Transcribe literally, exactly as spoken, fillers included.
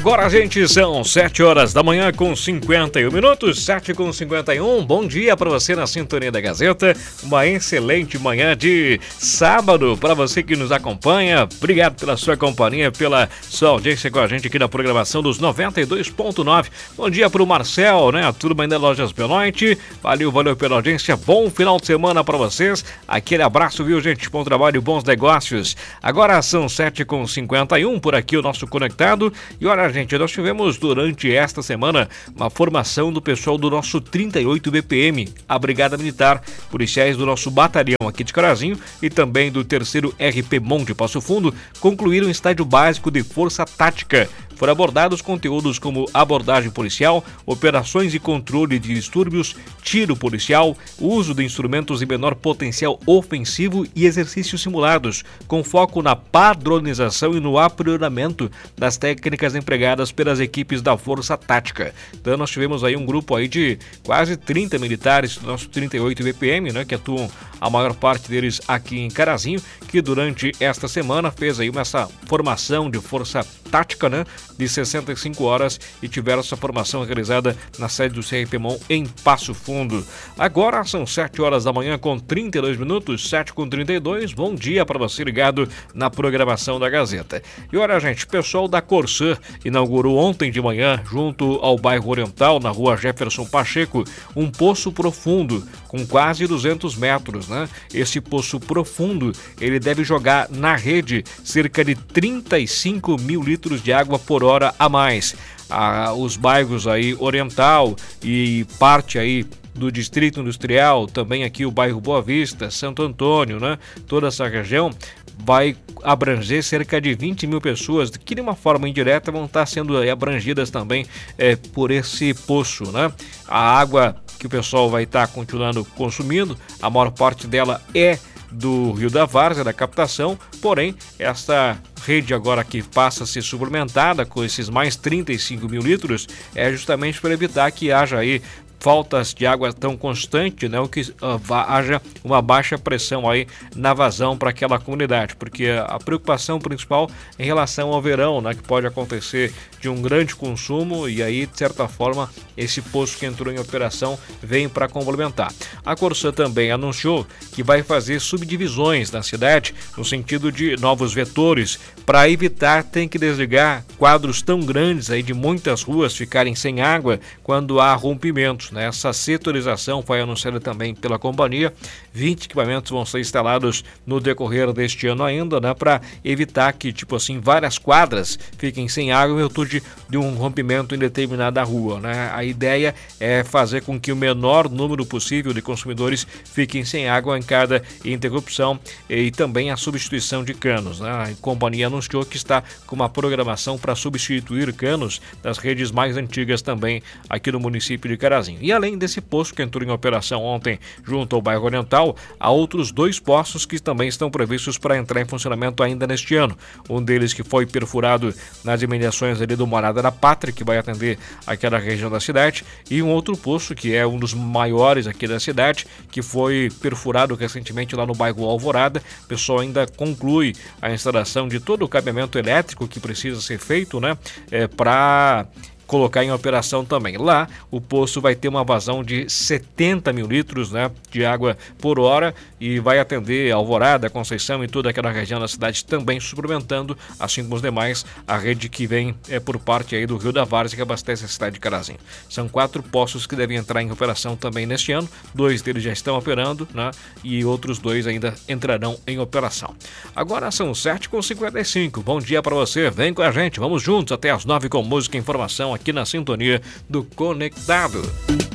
Agora, gente, são sete horas da manhã com cinquenta e um minutos, sete com cinquenta e um. Bom dia para você na sintonia da Gazeta. Uma excelente manhã de sábado para você que nos acompanha. Obrigado pela sua companhia, pela sua audiência com a gente aqui na programação dos noventa e dois ponto nove. Bom dia para o Marcel, né? A turma ainda Lojas Benoite. Valeu, valeu pela audiência. Bom final de semana para vocês. Aquele abraço, viu, gente? Bom trabalho, bons negócios. Agora são sete com cinquenta e um por aqui o nosso conectado. E olha, gente, nós tivemos durante esta semana uma formação do pessoal do nosso trinta e oito B P M, a Brigada Militar, policiais do nosso batalhão aqui de Carazinho e também do terceiro R P M O N de Passo Fundo, concluíram o estágio básico de Força Tática. Foram abordados conteúdos como abordagem policial, operações e controle de distúrbios, tiro policial, uso de instrumentos de menor potencial ofensivo e exercícios simulados, com foco na padronização e no aprimoramento das técnicas empregadas pelas equipes da Força Tática. Então nós tivemos aí um grupo aí de quase trinta militares do nosso trinta e oito B P M, né, que atuam a maior parte deles aqui em Carazinho, que durante esta semana fez aí essa formação de Força Tática, né, de sessenta e cinco horas e tiveram essa formação realizada na sede do C R P M O N em Passo Fundo. Agora são sete horas da manhã com trinta e dois minutos, sete com trinta e dois. Bom dia para você ligado na programação da Gazeta. E olha, gente, o pessoal da Corsã inaugurou ontem de manhã, junto ao bairro Oriental, na rua Jefferson Pacheco, um poço profundo com quase duzentos metros, né? Esse poço profundo, ele deve jogar na rede cerca de trinta e cinco mil litros de água por hora a mais. Ah, os bairros aí Oriental e parte aí do Distrito Industrial, também aqui o bairro Boa Vista, Santo Antônio, né? Toda essa região vai abranger cerca de vinte mil pessoas que de uma forma indireta vão estar sendo abrangidas também é, por esse poço, né? A água que o pessoal vai estar continuando consumindo, a maior parte dela é do Rio da Várzea, da captação, porém, essa rede agora que passa a ser suplementada com esses mais trinta e cinco mil litros é justamente para evitar que haja aí faltas de água tão constante, né, o que uh, haja uma baixa pressão aí na vazão para aquela comunidade, porque a preocupação principal em relação ao verão, né, que pode acontecer de um grande consumo e aí, de certa forma, esse poço que entrou em operação vem para complementar. A Corsã também anunciou que vai fazer subdivisões na cidade no sentido de novos vetores para evitar ter que desligar quadros tão grandes aí de muitas ruas ficarem sem água quando há rompimentos. Essa setorização foi anunciada também pela companhia. vinte equipamentos vão ser instalados no decorrer deste ano ainda, né, para evitar que, tipo assim, várias quadras fiquem sem água em virtude de um rompimento em determinada rua, né? A ideia é fazer com que o menor número possível de consumidores fiquem sem água em cada interrupção e também a substituição de canos, né? A companhia anunciou que está com uma programação para substituir canos das redes mais antigas também aqui no município de Carazinho. E além desse poço que entrou em operação ontem junto ao bairro Oriental, há outros dois poços que também estão previstos para entrar em funcionamento ainda neste ano. Um deles que foi perfurado nas imediações ali do Morada da Pátria, que vai atender aquela região da cidade, e um outro poço que é um dos maiores aqui da cidade, que foi perfurado recentemente lá no bairro Alvorada. O pessoal ainda conclui a instalação de todo o cabeamento elétrico que precisa ser feito, né, é, para colocar em operação também. Lá, o poço vai ter uma vazão de setenta mil litros, né, de água por hora e vai atender Alvorada, Conceição e toda aquela região da cidade também suplementando, assim como os demais, a rede que vem é por parte aí do Rio da Várzea que abastece a cidade de Carazinho. São quatro poços que devem entrar em operação também neste ano, dois deles já estão operando, né, e outros dois ainda entrarão em operação. Agora são sete com cinquenta e cinco. Bom dia para você, vem com a gente, vamos juntos até as nove com música e informação aqui na sintonia do Conectado.